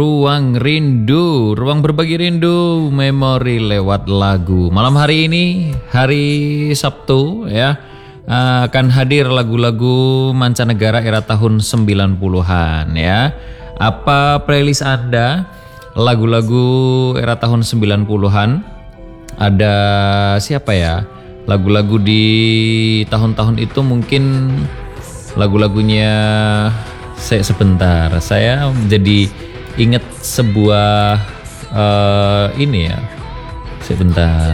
Ruang Rindu, ruang berbagi rindu, memori lewat lagu. Malam hari ini, hari Sabtu ya, akan hadir lagu-lagu mancanegara era tahun 90-an ya. Apa playlist Anda? Lagu-lagu era tahun 90-an. Ada siapa ya? Lagu-lagu di tahun-tahun itu mungkin lagu-lagunya sebentar. Saya jadi ingat sebuah ini ya, sebentar.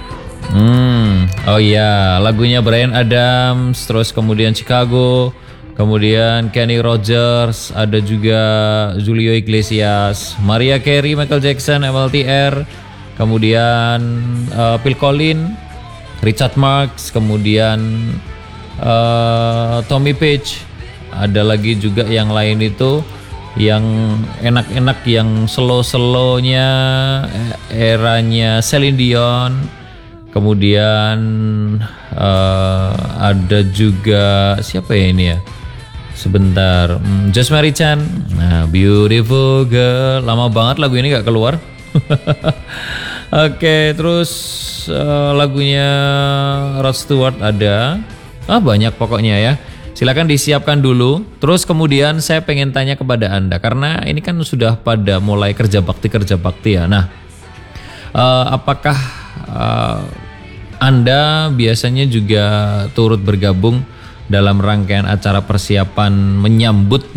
Oh iya, lagunya Bryan Adams, terus kemudian Chicago, kemudian Kenny Rogers, ada juga Julio Iglesias, Mariah Carey, Michael Jackson, MLTR, kemudian Phil Collins, Richard Marx, kemudian Tommy Page, ada lagi juga yang lain itu. Yang enak-enak, yang slow-slownya eranya Celine Dion. Kemudian ada juga siapa ya ini ya, sebentar, Just Mary Chan. Nah, Beautiful Girl, lama banget lagu ini gak keluar. Oke, terus lagunya Rod Stewart ada, banyak pokoknya ya. Silakan disiapkan dulu. Terus kemudian saya pengen tanya kepada Anda, karena ini kan sudah pada mulai kerja bakti ya. Nah, apakah Anda biasanya juga turut bergabung dalam rangkaian acara persiapan menyambut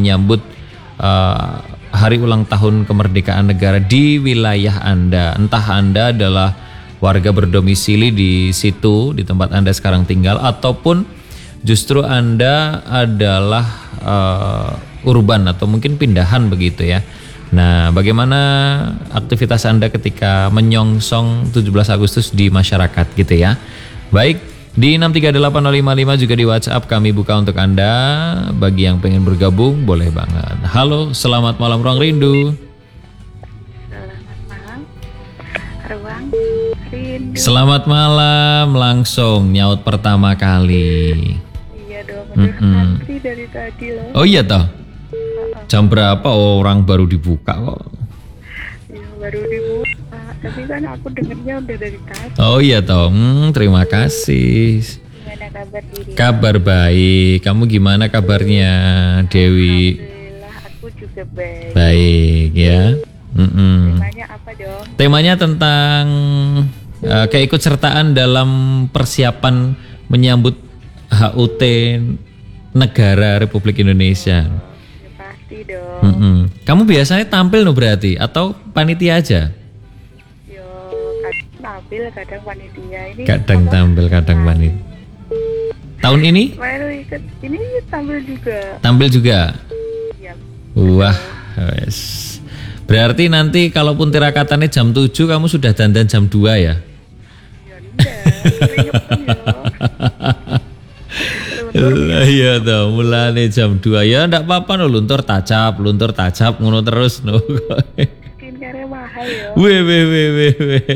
hari ulang tahun kemerdekaan negara di wilayah Anda? Entah Anda adalah warga berdomisili di situ, di tempat Anda sekarang tinggal, ataupun justru Anda adalah urban atau mungkin pindahan begitu ya. Nah, bagaimana aktivitas Anda ketika menyongsong 17 Agustus di masyarakat gitu ya. Baik, di 6380555 juga di WhatsApp kami buka untuk Anda. Bagi yang pengen bergabung boleh banget. Halo, selamat malam Ruang Rindu. Selamat malam Ruang Rindu. Selamat malam, langsung nyaut pertama kali. Iya dong, udah antri dari tadi loh. Oh iya toh? Jam berapa orang baru dibuka kok? Iya, baru dibuka. Tapi kan aku dengernya udah dari tadi. Oh iya toh, terima kasih. Gimana kabar diri? Kabar baik. Kamu gimana kabarnya, Dewi? Alhamdulillah, aku juga baik. Baik ya. Temanya apa dong? Temanya tentang keikutsertaan dalam persiapan menyambut HUT Negara Republik Indonesia. Ya, pasti dong. Kamu biasanya tampil no berarti atau panitia aja? Yo, kadang tampil, kadang panitia. Ini Kadang apa? tampil, kadang panitia. Tahun ini? Baru ikut, ini tampil juga. Tampil juga. Iya. Wah, wes. Berarti nanti kalaupun tirakatannya jam 7 kamu sudah dandan jam 2 ya? Ya Lah iya toh, mulane jam 2 ya ndak apa-apa no, luntur tacap ngono terus no. Skincare mahal ya. Weh.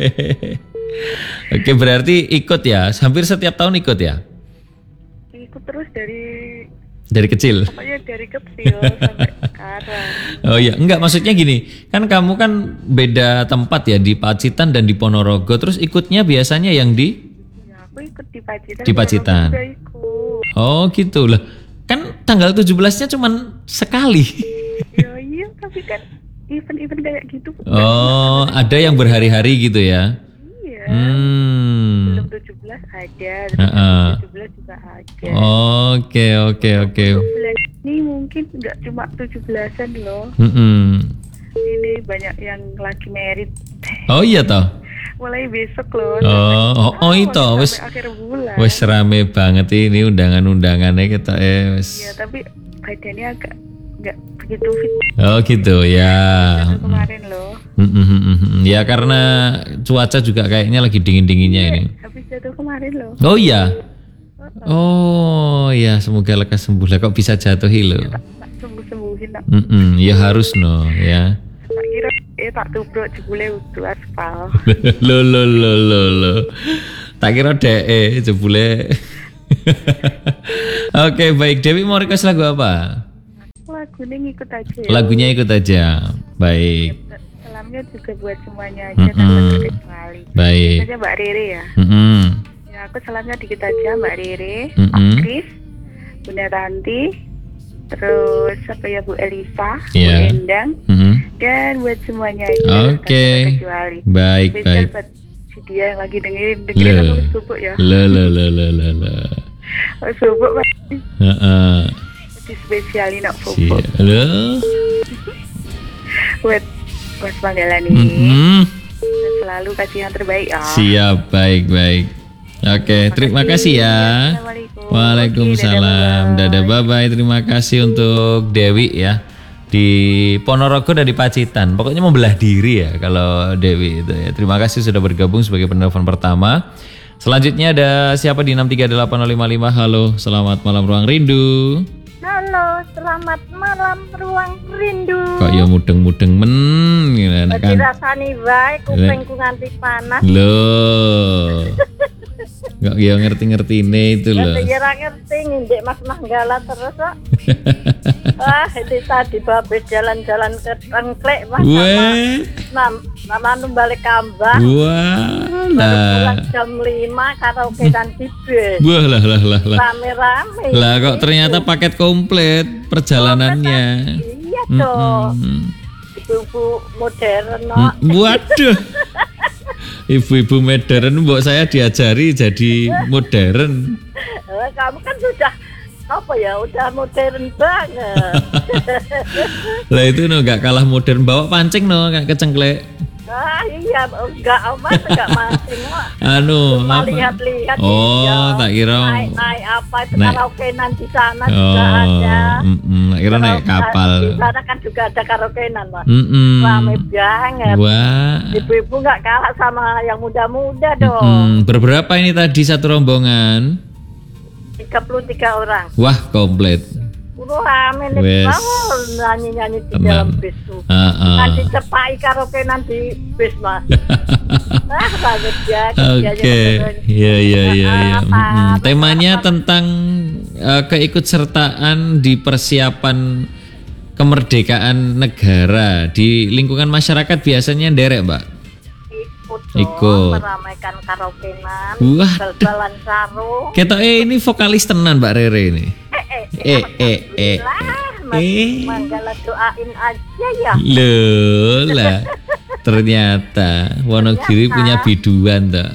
Oke, berarti ikut ya, hampir setiap tahun ikut ya? Ikut terus Dari kecil? pokoknya dari kecil sampai sekarang. Oh iya, enggak, maksudnya gini, kan kamu kan beda tempat ya, di Pacitan dan di Ponorogo, terus ikutnya biasanya yang di? Ya, aku ikut di Pacitan. Di Pacitan. Juga ikut. Oh gitu lah, kan tanggal 17-nya cuman sekali. Ya iya, tapi kan event-event kayak gitu. Oh, ada yang berhari-hari gitu ya? Iya. Belum 17 ada, 17 juga ada. Oke. 17 ini mungkin nggak cuma 17-an loh. Ini banyak yang lagi merit. Oh iya toh? Mulai besok loh. Oh itu wes akhir bulan. wes rame banget ini undangannya kita wes. Iya, tapi badannya agak nggak begitu fit. Oh gitu ya. Kemarin loh. Ya karena cuaca juga kayaknya lagi dingin-dinginnya ini. Habis jatuh kemarin loh. Oh iya. Oh ya, semoga lekas sembuh lah. Kok bisa jatuh lo? Tak sembuh-sembuhin tak. Ya harus no ya. Tak kira tak tubruk jebule utuh aspal. Lo. Tak kira jebule. Oke, baik. Dewi mau request lagu apa? Lagu lagunya ngikut aja ya. Lagunya ikut aja. Baik. Salamnya juga buat semuanya aja tanpa terkecuali. Baik. Saja Mbak Rere ya. Ya aku salamnya dikit aja Mbak Rere, Pak Kris, Bunda Ranti, terus apa ya Bu Elisa, Bu Endang, dan buat semuanya aja tanpa terkecuali. Baik. Buat si dia yang lagi dengerin aku subuk ya. Subuk pasti. Di spesialin nak subuk. Buat Mas Manggala nih. Selalu kasih yang terbaik ya. Siap, baik. Oke, terima kasih ya. Assalamualaikum. Waalaikumsalam. Dadah, bye-bye. Terima kasih untuk Dewi ya. Di Ponorogo dan di Pacitan. Pokoknya membelah diri ya kalau Dewi itu ya. Terima kasih sudah bergabung sebagai penelpon pertama. Selanjutnya ada siapa di 63855. Halo, selamat malam Ruang Rindu. Halo, selamat malam Ruang Rindu. Kok ya mudeng-mudeng men ngene kan. Dirasani wae kupingku nganti panas. Loh. Enggak ya ngerti-ngertine itu loh. Ya ora ngerti ngindek Mas Manggala terus kok. Itu tadi babes jalan-jalan ke Tengklek Mas. Mama balik Kambang. Wah. Pulang jam 5 karaoke dan bis. Wah lah. Rame-rame. Lah kok ternyata paket komplit perjalanannya. Iya dong. Ibu-ibu modern no. Waduh. Ibu-ibu modern mbok saya diajari jadi modern. Kamu kan sudah udah modern banget. Lah itu enggak kalah modern, bawa pancing kayak kecengklek. Iya, enggak masing apa? Lihat-lihat. Tak kira naik apa itu karaokean di sana juga ada. Kira naik kapal. Di sana kan juga ada karaokean, Mas. Ramai banget. Wah. Ibu-ibu enggak kalah sama yang muda-muda dong. Berberapa ini tadi satu rombongan? 33 orang. Wah, komplit. Rame nih, nyanyi-nyanyi di dalam bis tuh. Nanti cepai karaokean di bis Mas. Bagus ya. Oke, iya. Temanya tentang keikutsertaan di persiapan kemerdekaan negara di lingkungan masyarakat biasanya nderek, Mbak. Ikut. Meramaikan karaokean, wah, bal-balan sarung. Ketok ini vokalis tenan Mbak Rere ini. Manggala doain aja ya. Loh lah. Ternyata Wonogiri punya biduan tak?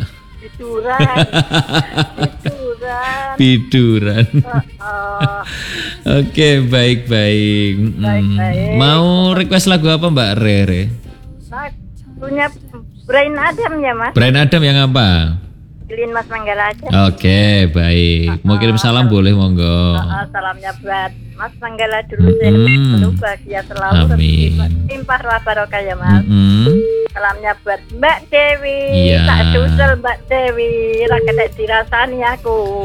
Biduran. Oke, baik. Mau request lagu apa Mbak Rere? Punya Bryan Adam ya Mas. Bryan Adam yang apa? Pilih Mas Manggala aja. Oke, baik. Mau kirim salam boleh monggo. Salamnya buat Mas Manggala dulu sehat bahagia selalu. Amin. Timpah ruah barokah ya Mas. Salamnya buat Mbak Dewi. Iya. Tak susel Mbak Dewi, rakyat dirasani aku.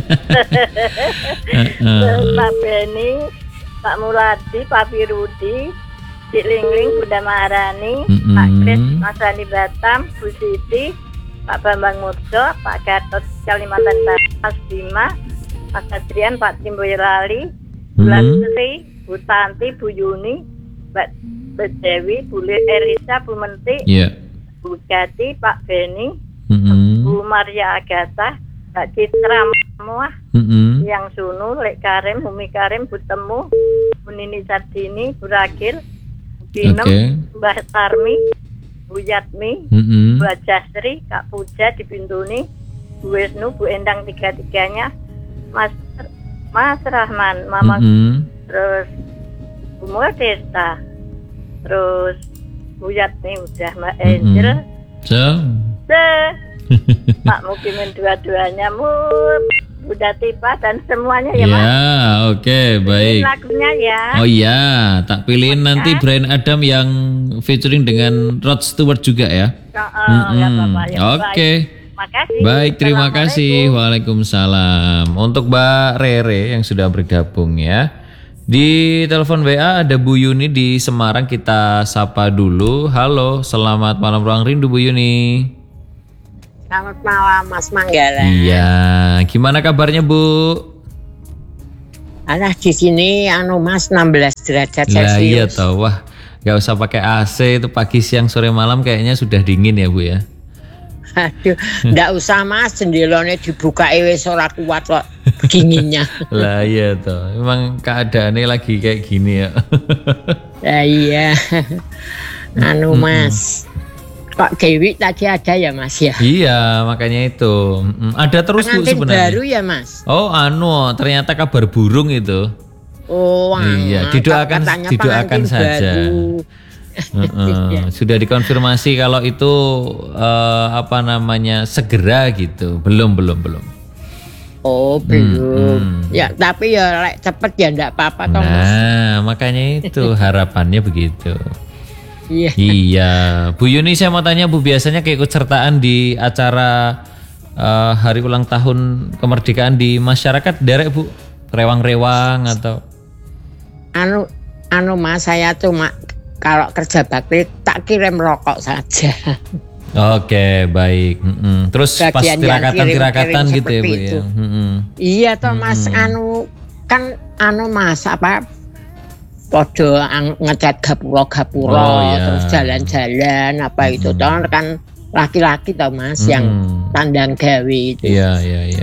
Pak Beni, Pak Muladi, Pak Pirudi, Cik Lingling, Bunda Maharani, Pak Kris, Mas Rani Batam, Bu Siti, Pak Bambang Murjo, Pak Gatot Kalimantan Barat, Mas Bima, Mas Adrian, Pak Timboyolali, Bu Lasri, Bu Tanti, Bu Yuni, Mbak Dewi, Bu Elisa, Bu Menti, Bu Gati, Pak Beni, Bu Maria Agatha, Mbak Citra Muah, Yang Sunu, Lek Karim, Humi Karim, Bu Temu, Bu Nini Sardini, Bu Ragil, Binem, Mbak Tarmi, Bu Yatmi, Bu Ajastri, Kak Puja di Bintuni, Bu Wisnu, Bu Endang tiga-tiganya, Mas Rahman, Mama, terus Bu Modesta, terus Bu Yatmi udah, Mbak Angel, Pak Mukimin dua-duanya, Bunda Tipa dan semuanya ya Mas. Ya, oke, baik. Lagunya ya. Oh iya, tak pilihin nanti Bryan Adam yang featuring dengan Rod Stewart juga ya. Ya Bapak, ya. Oke. Makasih. Baik, terima kasih. Waalaikumsalam. Untuk Mbak Rere yang sudah bergabung ya. Di telepon WA ada Bu Yuni di Semarang, kita sapa dulu. Halo, selamat malam Ruang Rindu Bu Yuni. Selamat malam Mas Manggala. Iya, gimana kabarnya Bu? Alah di sini Mas 16 derajat Celcius. Lah iya toh, wah nggak usah pakai AC itu pagi siang sore malam kayaknya sudah dingin ya Bu ya. Aduh, nggak usah Mas, jendelanya dibuka wis ora kuat kok dinginnya. Lah iya toh, memang keadaannya lagi kayak gini ya. Lah iya. Mas, Pak Dewi tadi ada ya Mas ya? Iya, makanya itu. Ada terus Bu sebenarnya. Baru ya Mas? Oh, ternyata kabar burung itu. Oh, iya, didoakan saja. Sudah dikonfirmasi kalau itu segera gitu. Belum. Oh, belum. Ya, tapi ya cepet ya enggak apa-apa toh. Nah, makanya itu harapannya begitu. Iya, Bu Yuni saya mau tanya Bu, biasanya ikut sertaan di acara hari ulang tahun kemerdekaan di masyarakat derek Bu? Rewang-rewang atau? Mas, saya cuma kalau kerja bakti tak kirim rokok saja. Oke, baik. Terus pas tirakat-tirakatan gitu ya Bu ya? Iya toh Mas, Mas apa? Podo ngecat gapura-gapura terus jalan-jalan itu toh kan laki-laki toh Mas yang tandang gawe itu. Iya.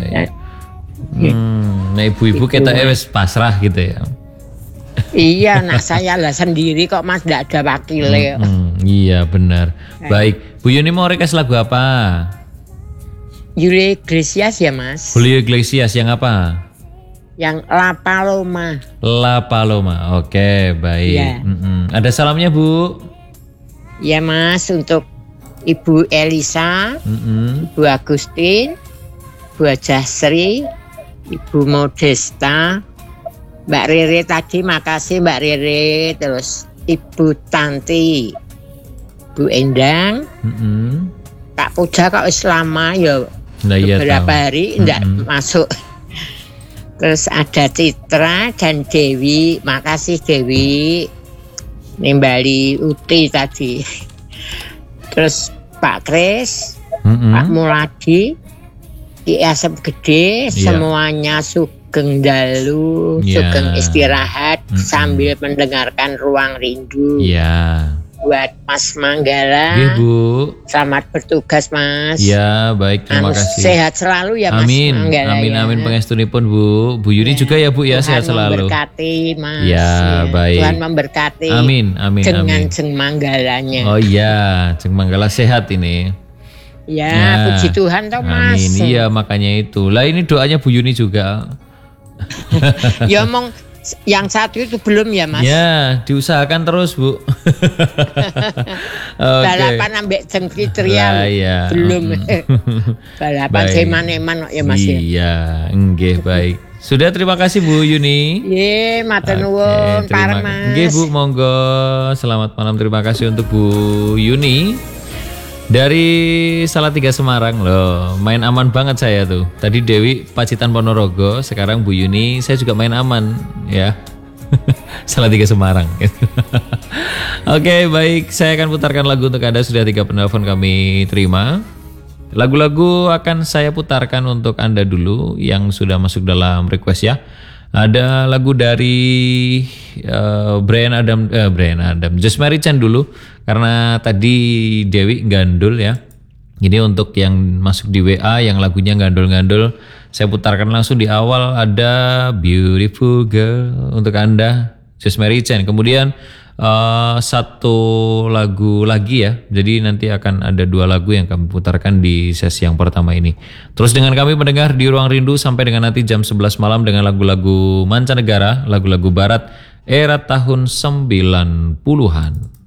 Nah ibu-ibu kita wis pasrah gitu ya. Iya, saya lah sendiri kok Mas, enggak ada wakilnya. Iya benar. Baik, Bu Yuni mau request lagu apa? Julio Iglesias ya Mas. Julio Iglesias yang apa? Yang La Paloma. Oke, baik. Ya. Ada salamnya Bu? Ya Mas, untuk Ibu Elisa, Ibu Agustin, Ibu Jasri, Ibu Modesta, Mbak Rere tadi, makasih Mbak Rere. Terus Ibu Tanti, Bu Endang, Kak Puja kok lama ya, beberapa hari enggak masuk. Terus ada Citra dan Dewi, makasih Dewi. Nimbali Uti tadi. Terus Pak Kris, Pak Muladi, Ki Asep Gede, semuanya sugeng dalu, sugeng istirahat sambil mendengarkan Ruang Rindu. Iya. Buat Mas Manggala. Bu. Selamat bertugas Mas. Ya baik, terima kasih. Sehat selalu ya Mas Manggala. Amin pangestunipun Bu. Bu Yuni juga ya Bu ya, sehat selalu. Tuhan memberkati Mas. Ya baik. Tuhan memberkati. Amin. Dengan Jeng Manggalanya. Oh iya, Jeng Manggala sehat ini. Ya, puji Tuhan toh Mas. Amin. Iya makanya itu. Lah ini doanya Bu Yuni juga. Ya omong yang satu itu belum ya Mas? Ya, diusahakan terus Bu. Balapan ambek Jeng Fitria belum. Balapan seman-eman ya Mas ya. Iya, nggih baik. Sudah, terima kasih Bu Yuni. Nggih, matur nuwun pareng Mas. Nggih Bu, monggo. Selamat malam, terima kasih untuk Bu Yuni. Dari Salatiga Semarang loh, main aman banget saya tuh. Tadi Dewi Pacitan Ponorogo, sekarang Bu Yuni saya juga main aman ya. Salatiga Semarang. Oke, baik, saya akan putarkan lagu untuk Anda. Sudah 3 penelpon kami terima. Lagu-lagu akan saya putarkan untuk Anda dulu yang sudah masuk dalam request ya. Ada lagu dari Brian Adam, Just Mary Chan dulu karena tadi Dewi gandul ya. Jadi untuk yang masuk di WA yang lagunya gandul-gandul, saya putarkan langsung di awal. Ada Beautiful Girl untuk Anda, Just Mary Chan. Kemudian satu lagu lagi ya. Jadi nanti akan ada 2 lagu yang kami putarkan di sesi yang pertama ini. Terus dengan kami mendengar di Ruang Rindu sampai dengan nanti jam 11 malam dengan lagu-lagu mancanegara, lagu-lagu barat era tahun 90-an.